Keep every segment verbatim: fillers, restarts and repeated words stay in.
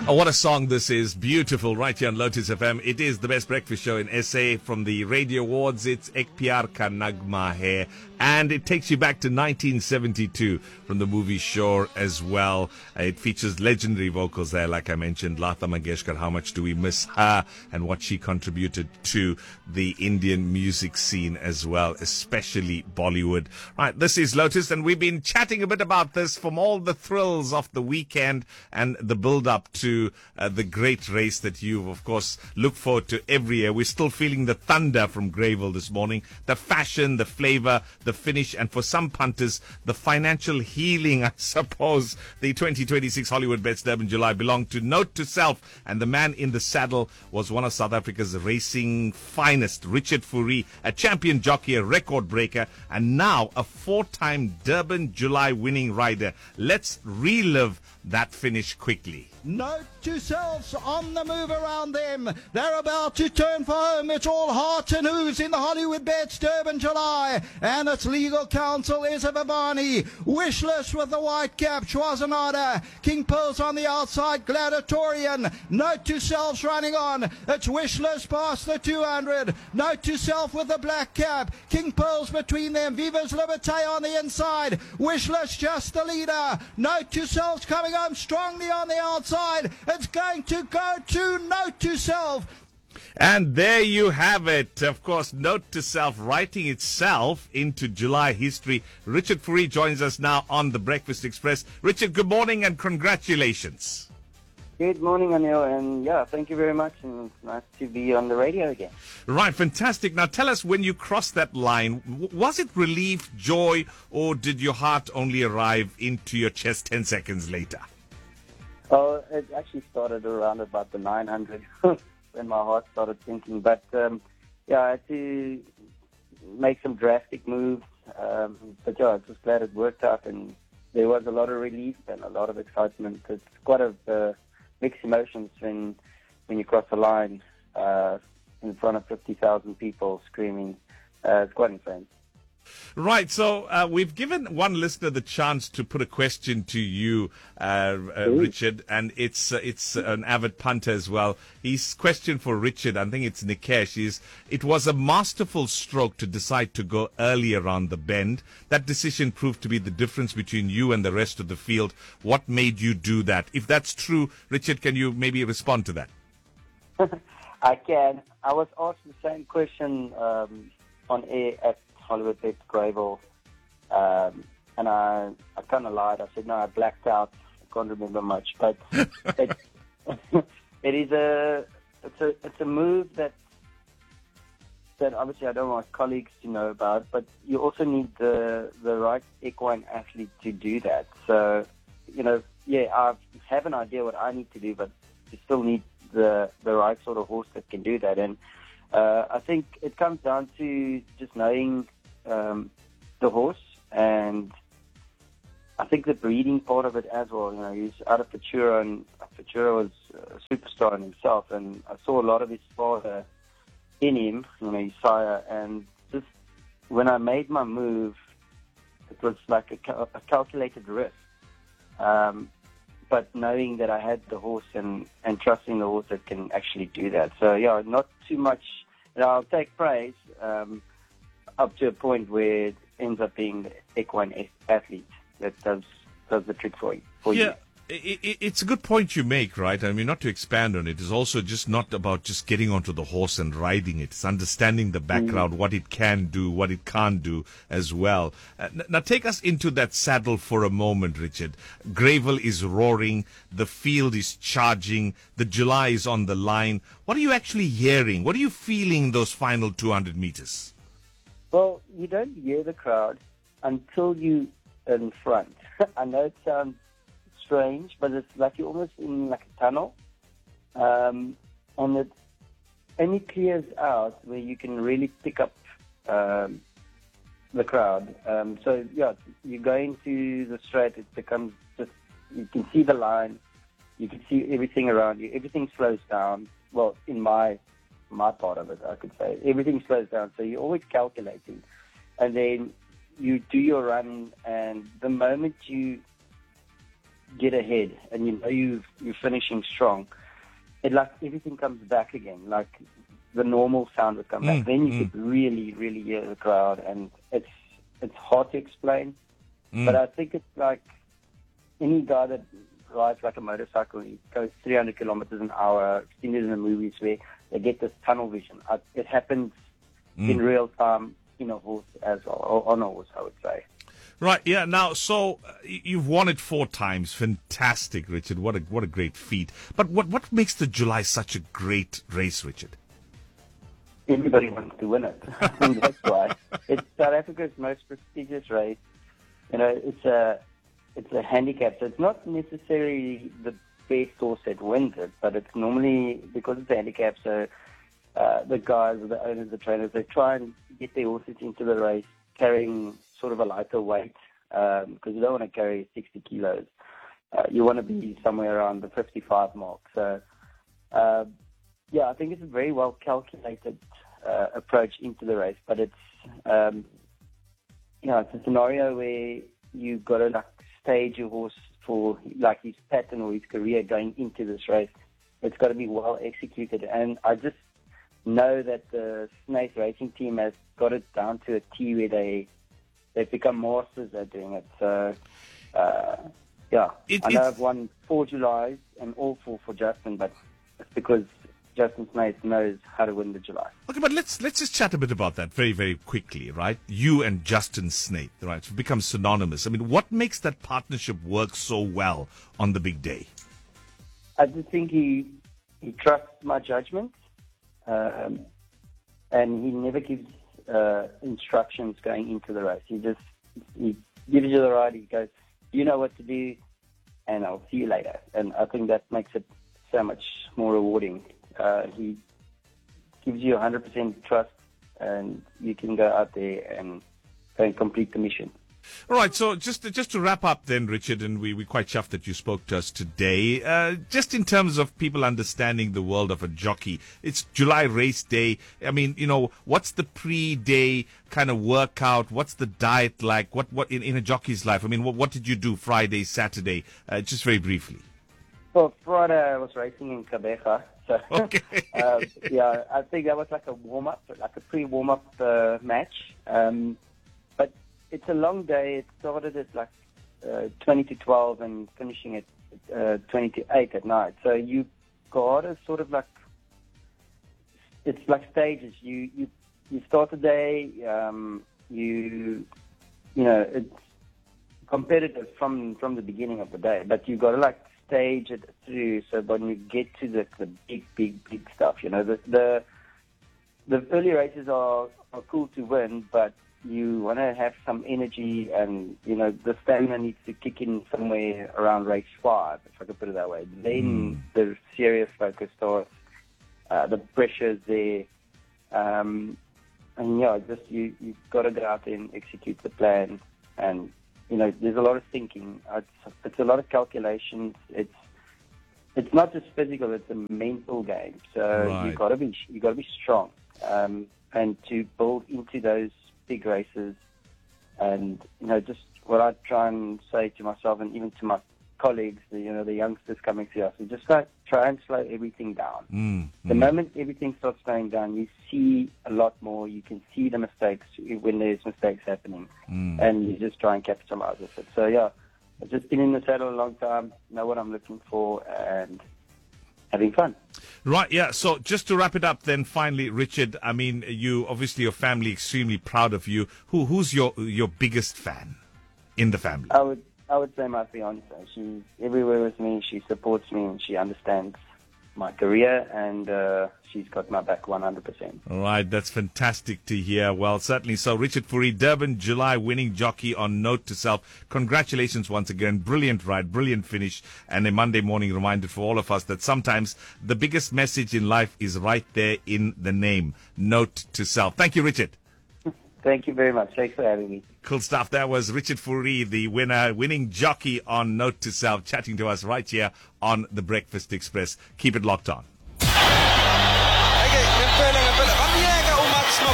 Oh, what a song this is. Beautiful, right here on Lotus F M. It is the best breakfast show in S A from the Radio Awards. It's Ek Pyar Ka Nagma Hai. And it takes you back to nineteen seventy-two from the movie Shore as well. Uh, it features legendary vocals there, like I mentioned, Lata Mangeshkar. How much do we miss her and what she contributed to the Indian music scene as well, especially Bollywood. Right, this is Lotus, and we've been chatting a bit about this from all the thrills of the weekend and the build-up to uh, the great race that you, of course, look forward to every year. We're still feeling the thunder from Greyville this morning, the fashion, the flavor, the finish, and for some punters, the financial healing, I suppose. The twenty twenty-six Hollywood Bets Durban July belonged to Note to Self, and the man in the saddle was one of South Africa's racing finest, Richard Fourie, a champion jockey, a record breaker, and now a four-time Durban July winning rider. Let's relive that finish quickly. Note to Self on the move around them. They're about to turn for home. It's all hearts and hooves in the Hollywood Bets Durban July. And its legal counsel is a Vavani. Wishless with the white cap, Schwarzenegger. King Pearl's on the outside, Gladiatorian. Note to Self's running on. It's Wishless past the two hundred. Note to Self with the black cap. King Pearl's between them. Viva's Liberté on the inside. Wishless just the leader. Note to Self's coming home strongly on the outside. It's going to go to Note to Self. And there you have it. Of course, Note to Self writing itself into July history. Richard Fourie joins us now on the Breakfast Express. Richard, good morning and congratulations. Good morning, Anil, and yeah, thank you very much, and it's nice to be on the radio again. Right, fantastic. Now tell us, when you crossed that line, w- was it relief, joy, or did your heart only arrive into your chest ten seconds later? Oh, it actually started around about the nine hundred when my heart started thinking. But, um, yeah, I had to make some drastic moves. Um, but, yeah, I was just glad it worked out. And there was a lot of relief and a lot of excitement. It's quite a uh, mixed emotions when when you cross the line uh, in front of fifty thousand people screaming. Uh, it's quite insane. Right, so uh, we've given one listener the chance to put a question to you, uh, uh, Richard, and it's uh, it's an avid punter as well. His question for Richard, I think it's Nikesh, is: it was a masterful stroke to decide to go early around the bend. That decision proved to be the difference between you and the rest of the field. What made you do that? If that's true, Richard, can you maybe respond to that? I can. I was asked the same question um, on air at Hollywood Bets Greyville, um, and I, I kind of lied. I said, no, I blacked out. I can't remember much. But it, it is a it's a it's a move that that obviously I don't want my colleagues to know about. But you also need the the right equine athlete to do that. So, you know, yeah, I have an idea what I need to do, but you still need the the right sort of horse that can do that. And uh, I think it comes down to just knowing Um, the horse, and I think the breeding part of it as well. You know, he's out of Futura, and Futura was a superstar in himself, and I saw a lot of his father in him, you know, his sire, and just when I made my move, it was like a, cal- a calculated risk, um, but knowing that I had the horse and, and trusting the horse that can actually do that. So, yeah, not too much. You know, I'll take praise, um, up to a point where it ends up being the equine athlete that does does the trick for you. For yeah, you. It, it, it's a good point you make, right? I mean, not to expand on it, it's also just not about just getting onto the horse and riding it. It's understanding the background, mm. what it can do, what it can't do as well. Uh, n- now, take us into that saddle for a moment, Richard. Greyville is roaring, the field is charging, the July is on the line. What are you actually hearing? What are you feeling those final two hundred meters? Well, you don't hear the crowd until you in front. I know it sounds strange, but it's like you're almost in like a tunnel, um, and it only clears out where you can really pick up um, the crowd. Um, so yeah, you go into the straight, it becomes just, you can see the line, you can see everything around you, everything slows down. Well, in my my part of it, I could say. Everything slows down, so you're always calculating. And then you do your run, and the moment you get ahead and you know you you're finishing strong, it like everything comes back again. Like the normal sound would come Mm, back. Then you mm. could really, really hear the crowd, and it's it's hard to explain. Mm. But I think it's like any guy that rides like a motorcycle, he goes three hundred kilometers an hour. I've seen it in the movies where they get this tunnel vision. I, it happens Mm. in real time in a horse as well, or on a horse, I would say. Right, yeah. Now, so uh, y- you've won it four times. Fantastic, Richard. What a what a great feat. But what what makes the July such a great race, Richard? Everybody wants to win it. I think that's why. It's South Africa's most prestigious race. You know, it's a it's a handicap, so it's not necessarily the best horse that wins it, but it's normally because it's a handicap. So uh, the guys, the owners, the trainers, they try and get their horses into the race carrying sort of a lighter weight because um, you don't want to carry sixty kilos. Uh, you want to be somewhere around the fifty-five mark. So. Uh, Yeah, I think it's a very well calculated uh, approach into the race, but it's um, you know it's a scenario where you got to like stage your horse for like his pattern or his career going into this race. It's got to be well executed, and I just know that the Snaith Racing team has got it down to a T where they they've become masters at doing it. So uh, yeah, It- I know it's- I've won four Julys and all four for Justin, but it's because Justin Snaith knows how to win the July. Okay, but let's let's just chat a bit about that very, very quickly, right? You and Justin Snaith, right? It's become synonymous. I mean, what makes that partnership work so well on the big day? I just think he he trusts my judgment, um, and he never gives uh, instructions going into the race. He just he gives you the ride. He goes, you know what to do, and I'll see you later. And I think that makes it so much more rewarding. Uh, he gives you one hundred percent trust, and you can go out there and, and complete the mission. All right, so just just to wrap up then, Richard, and we, we're quite chuffed that you spoke to us today. Uh, just in terms of people understanding the world of a jockey, it's July race day. I mean, you know, what's the pre-day kind of workout? What's the diet like? What what in, in a jockey's life? I mean, what, what did you do Friday, Saturday? Uh, just very briefly. Well, Friday I was racing in Kabeja. So, Okay. um, yeah, I think that was like a warm-up, like a pre-warm-up uh, match. Um, but it's a long day. It started at like uh, twenty to twelve and finishing at uh, twenty to eight at night. So you got to sort of like, it's like stages. You you, you start the day, um, you, you know, it's competitive from, from the beginning of the day, but you've got to like stage it through so when you get to the, the big, big, big stuff, you know, the the, the early races are, are cool to win, but you want to have some energy and, you know, the stamina needs to kick in somewhere around race five, if I could put it that way. Then mm. the serious focus starts, uh, the pressure's there, um, and yeah, just you, you've got to go out there and execute the plan. And you know, there's a lot of thinking. It's, it's a lot of calculations. It's it's not just physical; it's a mental game. So Right. you got to be you got to be strong, um, and to build into those big races. And you know, just what I try and say to myself, and even to my colleagues, the, you know, the youngsters coming to us, we just like try and slow everything down. Mm, The mm. moment everything starts slowing down, you see a lot more. You can see the mistakes when there's mistakes happening, Mm. and you just try and capitalize with it. So yeah, I've just been in the saddle a long time, know what I'm looking for, and having fun. Right, yeah. So just to wrap it up then, finally, Richard, I mean, you, obviously your family extremely proud of you. Who Who's your your biggest fan in the family? I would I would say my fiance. She's everywhere with me. She supports me, and she understands my career, and uh, she's got my back one hundred percent. All right, that's fantastic to hear. Well, certainly. So, Richard Fourie, Durban, July winning jockey on Note to Self. Congratulations once again. Brilliant ride, brilliant finish, and a Monday morning reminder for all of us that sometimes the biggest message in life is right there in the name, Note to Self. Thank you, Richard. Thank you very much. Thanks for having me. Cool stuff. That was Richard Fourie, the winner, winning jockey on Note to Self, chatting to us right here on The Breakfast Express. Keep it locked on.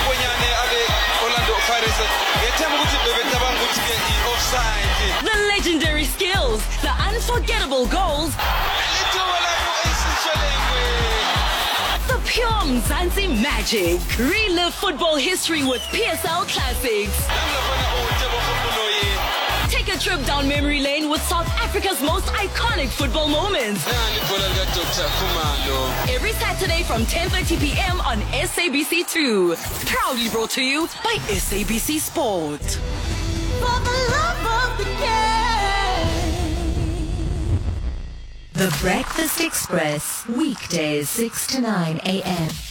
The legend legendary skills, the unforgettable goals, the pure Mzansi magic. Relive football history with P S L Classics. Take a trip down memory lane with South Africa's most iconic football moments. Every Saturday from ten thirty p.m. on S A B C two. Proudly brought to you by S A B C Sport. For the love of the game. The Breakfast Express, weekdays six to nine a.m.